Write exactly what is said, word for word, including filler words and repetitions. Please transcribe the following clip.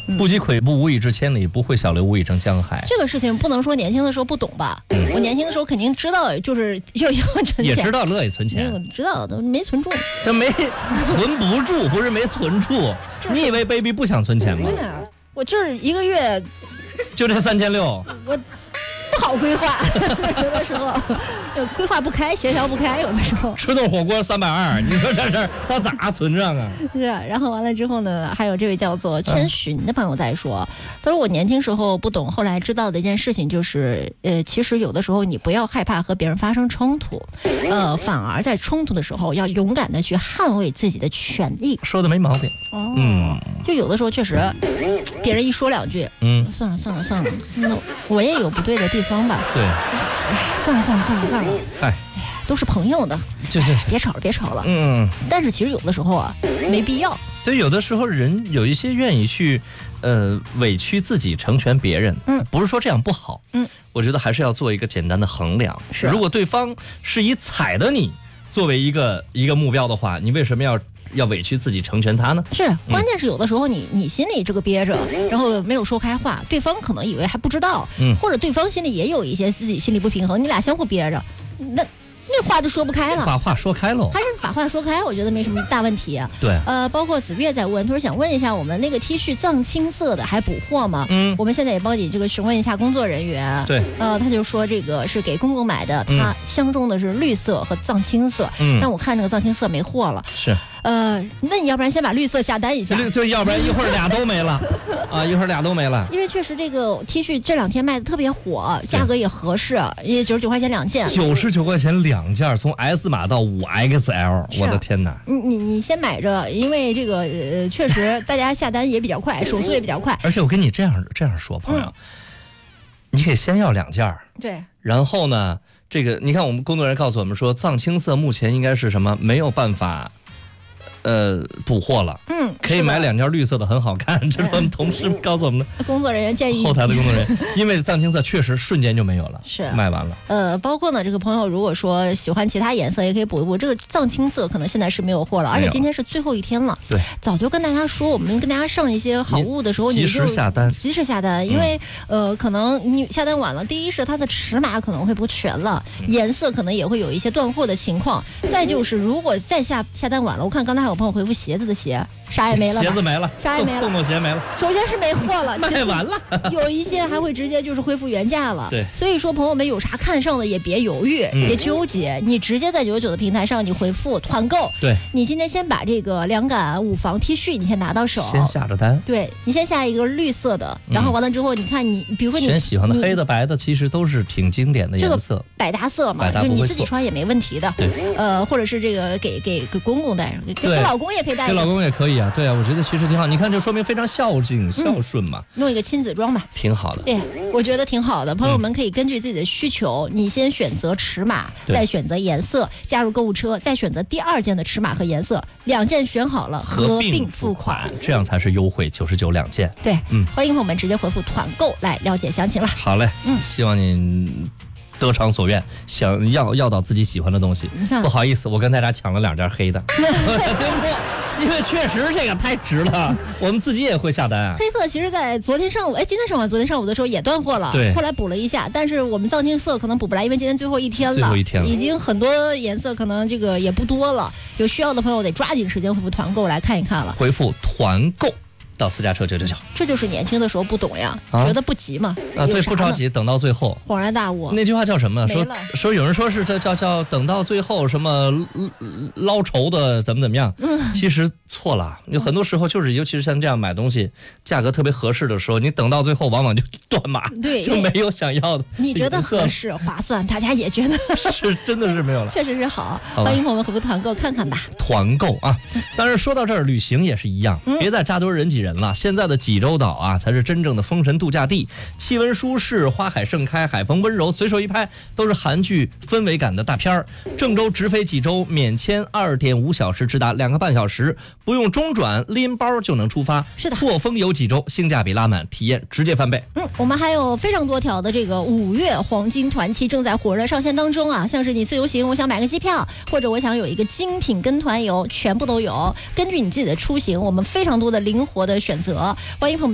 不积跬步，无以至千里；不会小流，无以成江海。 这个事情不能说年轻的时候不懂吧？嗯、我年轻的时候肯定知道，就是要要存钱， 也知道乐意存钱， 知道的没存住， 这没存不住，不是没存住。你以为 baby 不想存钱吗？ 对啊，我就是一个月就这三千六， 我不好规划，有的时候规划不开，协调不开，有的时候吃顿火锅三百二，你说这事儿他咋存上啊？ 是，然后完了之后呢，还有这位叫做千寻的朋友在说，他说我年轻时候不懂，后来知道的一件事情就是，呃，其实有的时候你不要害怕和别人发生冲突，呃，反而在冲突的时候要勇敢的去捍卫自己的权益。 说的没毛病。 哦，嗯，就有的时候确实，别人一说两句，嗯，算了算了算了，那我也有不对的地方吧。 对， 哎，算了算了算了算了， 哎， 都是朋友的， 就就别吵了别吵了。 嗯， 但是其实有的时候啊，没必要。 对，有的时候人有一些愿意去，呃，委屈自己成全别人，嗯，不是说这样不好，嗯，我觉得还是要做一个简单的衡量。 是， 如果对方是以踩的你作为一个一个目标的话，你为什么要？要委屈自己成全他呢？ 是，关键是有的时候你你心里这个憋着，然后没有说开话，对方可能以为还不知道，嗯，或者对方心里也有一些自己心里不平衡，你俩相互憋着，那那话就说不开了。 把话说开喽， 还是把话说开，我觉得没什么大问题啊。 对， 呃，包括子月在问，他说想问一下，我们那个 T 恤藏青色的还补货吗？嗯，我们现在也帮你这个询问一下工作人员。 对， 呃，他就说这个是给公公买的，他相中的是绿色和藏青色，嗯，但我看那个藏青色没货了。 是。 呃，那你要不然先把绿色下单一下， 就要不然一会儿俩都没了啊，一会儿俩都没了。 因为确实这个 T 恤这两天卖的特别火，价格也合适，也九十九块钱两件。 九十九块钱两件，从 S 码到五 X L， 我的天哪！ 你你你先买着，因为这个呃，确实大家下单也比较快，手速也比较快。 而且我跟你这样这样说，朋友，嗯、你可以先要两件， 对， 然后呢，这个你看我们工作人员告诉我们说，藏青色目前应该是什么没有办法。呃，补货了，嗯，可以买两件绿色的，很好看。这是我们同事告诉我们的。 工作人员建议， 后台的工作人员，因为藏青色确实瞬间就没有了， 是卖完了。 呃，包括呢，这个朋友如果说喜欢其他颜色，也可以补一补。这个藏青色可能现在是没有货了，而且今天是最后一天了。 对， 早就跟大家说，我们跟大家上一些好物的时候，你及时下单， 及时下单，因为、嗯、呃，可能你下单晚了，第一是它的尺码可能会不全了，嗯、颜色可能也会有一些断货的情况。再就是如果再下下单晚了，我看刚才还有朋友回复鞋子的。鞋啥也没了， 鞋子没了， 啥也没了， 洞洞鞋没了。 首先是没货了， 卖完了， 有一些还会直接就是恢复原价了。 对， 所以说朋友们有啥看上的也别犹豫，嗯、别纠结，你直接在九九九的平台上你回复团购。 对， 你今天先把这个凉感五防 T 恤你先拿到手， 先下着单。 对，你先下一个绿色的，然后完了之后，你看你比如说你选喜欢的黑的、白的，其实都是挺经典的颜色， 这个百搭色嘛，就你自己穿也没问题的。 对， 呃，或者是这个给给给公公带上，给给老公也可以带上， 给老公也可以。可以啊，对啊，我觉得其实挺好。你看，这说明非常孝敬、孝顺嘛。 弄一个亲子装吧， 挺好的。 对，我觉得挺好的。朋友们可以根据自己的需求，你先选择尺码，再选择颜色，加入购物车，再选择第二件的尺码和颜色，两件选好了，合并付款， 这样才是优惠，九十九两件。 对，嗯，欢迎朋友们直接回复团购来了解详情了。 好嘞，嗯，希望你得偿所愿，想要要到自己喜欢的东西。不好意思，我跟大家抢了两件黑的，对不对？因为确实这个太值了，我们自己也会下单啊。 黑色其实在昨天上午，哎，今天上午、昨天上午的时候也断货了， 对， 后来补了一下，但是我们藏青色可能补不来，因为今天最后一天了， 最后一天了， 已经很多颜色可能这个也不多了，有需要的朋友得抓紧时间回复团购来看一看了。 回复团购到私家车九九九， 这就是年轻的时候不懂呀，啊、觉得不急嘛。 啊，对，不着急，等到最后恍然大悟。 那句话叫什么？说说有人说是叫叫叫等到最后什么捞筹的怎么怎么样？嗯，其实错了。有很多时候就是，尤其是像这样买东西，价格特别合适的时候，你等到最后往往就断码， 对， 就没有想要的。 你觉得合适划算，大家也觉得是，真的是没有了。 确实是好，欢迎朋友们回复团购看看吧。 团购啊，当然说到这儿，旅行也是一样，别再扎堆人挤人了。现在的济州岛啊，才是真正的风神度假地，气温舒适，花海盛开，海风温柔，随手一拍都是韩剧氛围感的大片儿。郑州直飞济州，免签二点五小时，直达两个半小时，不用中转，拎包就能出发。 是的， 错峰游济州，性价比拉满，体验直接翻倍。 嗯，我们还有非常多条的这个五月黄金团期正在火热上线当中啊，像是你自由行，我想买个机票，或者我想有一个精品跟团游，全部都有。根据你自己的出行，我们非常多的灵活的选择。欢迎朋友们